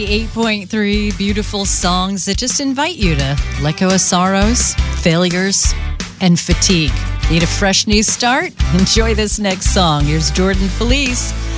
8.3 beautiful songs that just invite you to let go of sorrows, failures, and fatigue. Need a fresh new start? Enjoy this next song. Here's Jordan Feliz